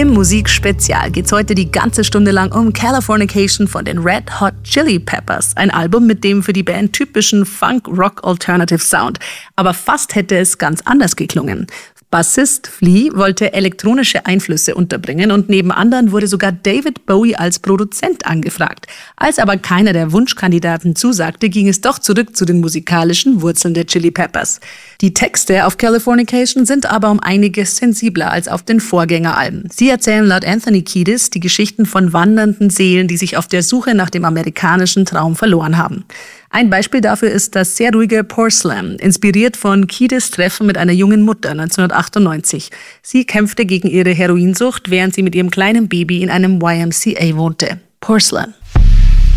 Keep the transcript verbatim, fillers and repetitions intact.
Im Musikspezial geht's heute die ganze Stunde lang um Californication von den Red Hot Chili Peppers. Ein Album mit dem für die Band typischen Funk-Rock-Alternative-Sound. Aber fast hätte es ganz anders geklungen. Bassist Flea wollte elektronische Einflüsse unterbringen und neben anderen wurde sogar David Bowie als Produzent angefragt. Als aber keiner der Wunschkandidaten zusagte, ging es doch zurück zu den musikalischen Wurzeln der Chili Peppers. Die Texte auf Californication sind aber um einiges sensibler als auf den Vorgängeralben. Sie erzählen laut Anthony Kiedis die Geschichten von wandernden Seelen, die sich auf der Suche nach dem amerikanischen Traum verloren haben. Ein Beispiel dafür ist das sehr ruhige Poor Slam, inspiriert von Kiedis Treffen mit einer jungen Mutter neunzehnhundertachtundneunzig. Sie kämpfte gegen ihre Heroinsucht, während sie mit ihrem kleinen Baby in einem Y M C A wohnte. Poor Slam.